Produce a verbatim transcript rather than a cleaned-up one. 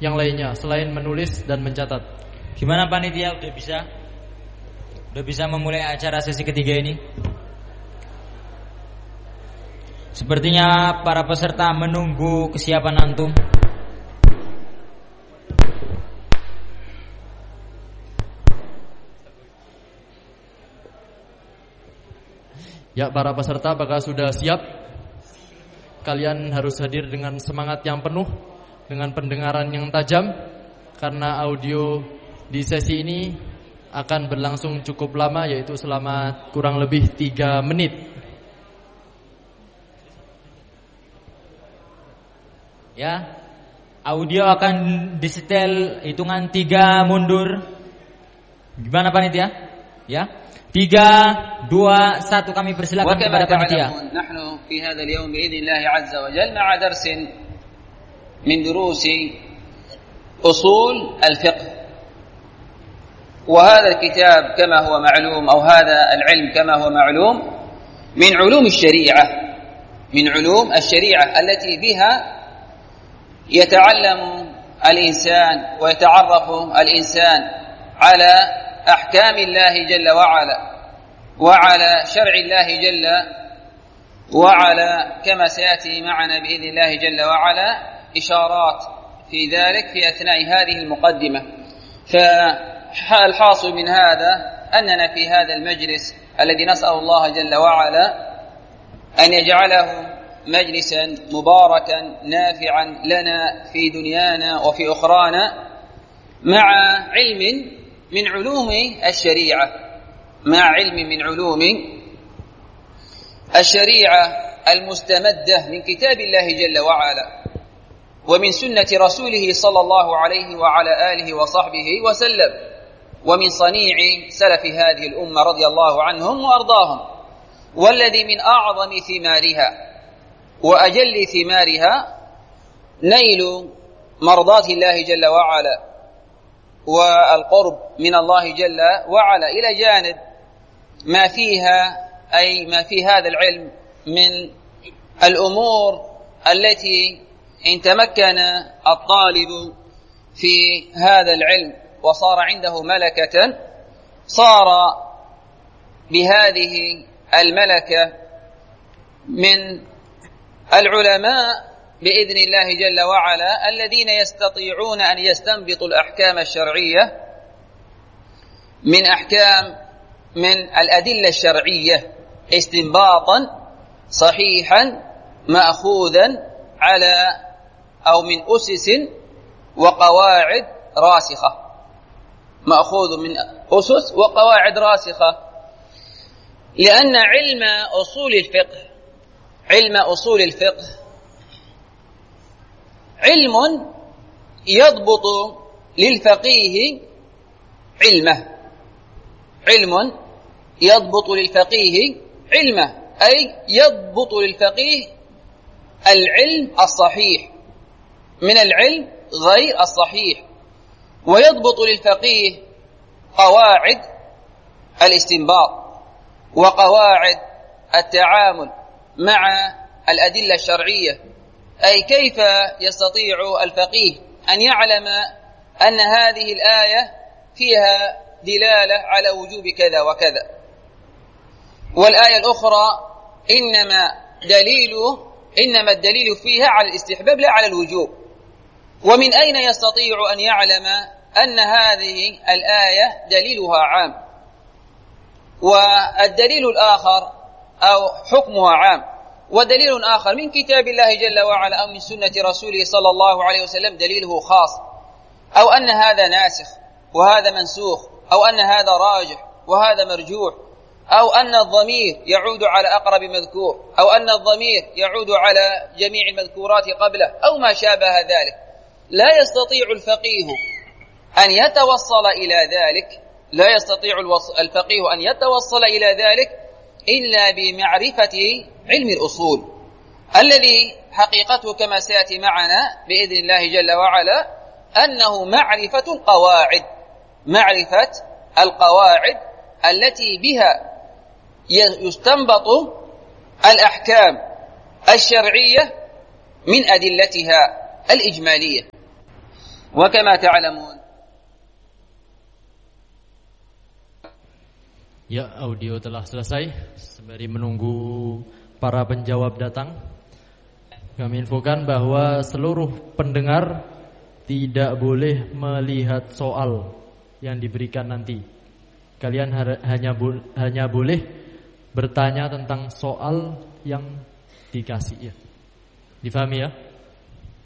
yang lainnya selain menulis dan mencatat. Gimana panitia, udah bisa? Udah bisa memulai acara sesi ketiga ini? Sepertinya para peserta menunggu kesiapan antum. Ya, para peserta, apakah sudah siap? Kalian harus hadir dengan semangat yang penuh, dengan pendengaran yang tajam, karena audio di sesi ini akan berlangsung cukup lama, yaitu selama kurang lebih tiga menit. Ya, audio akan disetel hitungan tiga mundur. Gimana panitia? Ya, tiga, dua, satu, kami persilakan kepada panitia. Nahnu fi hadzal yawm bi'idznillah azza wa jalla ma'a darsin min durusi usul al-fiqh. وهذا الكتاب كما هو معلوم أو هذا العلم كما هو معلوم من علوم الشريعة من علوم الشريعة التي بها يتعلم الإنسان ويتعرف الإنسان على أحكام الله جل وعلا وعلى شرع الله جل وعلا كما سيأتي معنا بإذن الله جل وعلا إشارات في ذلك في أثناء هذه المقدمة. فالحاصل من هذا أننا في هذا المجلس الذي نسأل الله جل وعلا أن يجعله مجلسا مباركا نافعا لنا في دنيانا وفي أخرانا مع علم من علوم الشريعة مع علم من علوم الشريعة المستمدة من كتاب الله جل وعلا ومن سنة رسوله صلى الله عليه وعلى آله وصحبه وسلم ومن صنيع سلف هذه الأمة رضي الله عنهم وأرضاهم والذي من أعظم ثمارها وأجل ثمارها نيل مرضات الله جل وعلا والقرب من الله جل وعلا إلى جانب ما فيها أي ما في هذا العلم من الأمور التي إن تمكن الطالب في هذا العلم وصار عنده ملكة صار بهذه الملكة من العلماء بإذن الله جل وعلا الذين يستطيعون أن يستنبطوا الأحكام الشرعية من أحكام من الأدلة الشرعية استنباطا صحيحا مأخوذا على أو من أسس وقواعد راسخة مأخوذ من أسس وقواعد راسخة لأن علم أصول الفقه علم أصول الفقه علم يضبط للفقيه علمه علم يضبط للفقيه علمه أي يضبط للفقيه العلم الصحيح من العلم غير الصحيح ويضبط للفقيه قواعد الاستنباط وقواعد التعامل مع الأدلة الشرعية أي كيف يستطيع الفقيه أن يعلم أن هذه الآية فيها دلالة على وجوب كذا وكذا والآية الأخرى إنما دليله إنما الدليل فيها على الاستحباب لا على الوجوب ومن أين يستطيع أن يعلم أن هذه الآية دليلها عام والدليل الآخر أو حكمها عام ودليل آخر من كتاب الله جل وعلا أو من سنة رسوله صلى الله عليه وسلم دليله خاص أو أن هذا ناسخ وهذا منسوخ أو أن هذا راجح وهذا مرجوح أو أن الضمير يعود على أقرب مذكور أو أن الضمير يعود على جميع المذكورات قبله أو ما شابه ذلك لا يستطيع الفقيه أن يتوصل إلى ذلك لا يستطيع الفقيه أن يتوصل إلى ذلك إلا بمعرفة علم الأصول الذي حقيقته كما سيأتي معنا بإذن الله جل وعلا أنه معرفة القواعد معرفة القواعد التي بها يستنبط الأحكام الشرعية من أدلتها الإجمالية وكما تعلمون. Ya, audio telah selesai. Sembari menunggu para penjawab datang, kami infokan bahwa seluruh pendengar tidak boleh melihat soal yang diberikan nanti. Kalian hanya hanya boleh bertanya tentang soal yang dikasih, ya. Difahami ya?